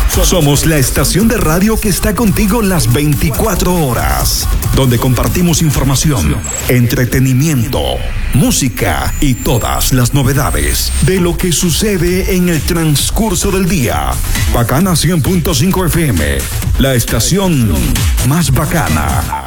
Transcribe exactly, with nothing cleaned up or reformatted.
Somos la estación de radio que está contigo las veinticuatro horas, donde compartimos información, entretenimiento, música y todas las novedades de lo que sucede en el transcurso del día. Bacana cien punto cinco F M, la estación más bacana.